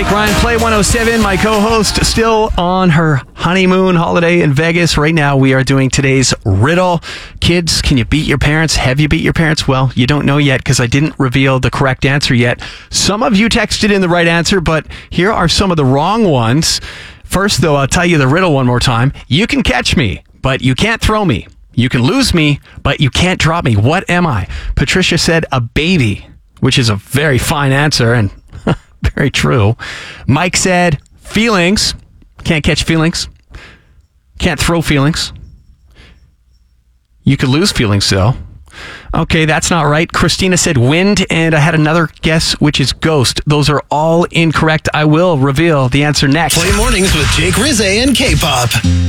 Jake Ryan, Play 107. My co-host still on her honeymoon holiday in Vegas. Right now, we are doing today's riddle. Kids, can you beat your parents? Have you beat your parents? Well, you don't know yet because I didn't reveal the correct answer yet. Some of you texted in the right answer, but here are some of the wrong ones. First, though, I'll tell you the riddle one more time. You can catch me, but you can't throw me. You can lose me, but you can't drop me. What am I? Patricia said a baby, which is a very fine answer and very true. Mike said feelings. Can't catch feelings. Can't throw feelings. You could lose feelings, though. Okay, that's not right. Christina said wind, and I had another guess, which is ghost. Those are all incorrect. I will reveal the answer next. Play mornings with Jake Rizze and K-Pop.